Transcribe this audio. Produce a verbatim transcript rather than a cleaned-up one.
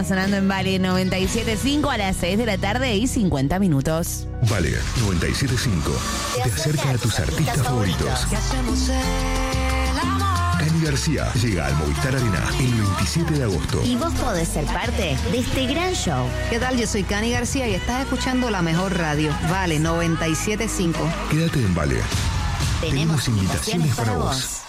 Sonando en Vale noventa y siete punto cinco a las seis de la tarde y cincuenta minutos. Vale noventa y siete punto cinco te acerca a tus artistas favoritos. Cani García llega al Movistar Arena el veintisiete de agosto. Y vos podés ser parte de este gran show. ¿Qué tal? Yo soy Cani García y estás escuchando la mejor radio, Vale noventa y siete punto cinco. Quédate en Vale. Tenemos Tenemos invitaciones para vos.